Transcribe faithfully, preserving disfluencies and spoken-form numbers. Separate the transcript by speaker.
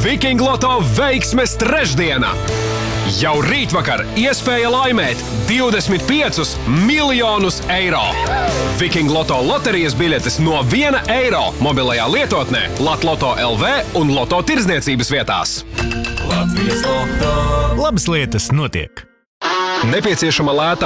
Speaker 1: Viking Loto veiksmes trešdiena! Jau rītvakar iespēja laimēt divdesmit piecus miljonus eiro. Viking Loto loterijas biļetes no viena eiro mobilajā lietotnē Latloto L V un Loto tirdzniecības vietās.
Speaker 2: Latvijas Loto. Labas lietas notiek.
Speaker 1: Nepieciešama lēta